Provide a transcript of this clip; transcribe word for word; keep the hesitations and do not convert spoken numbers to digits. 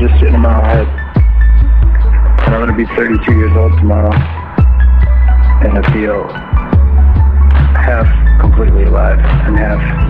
just sitting in my head. And I'm going to be thirty-two years old tomorrow. And I feel half completely alive and half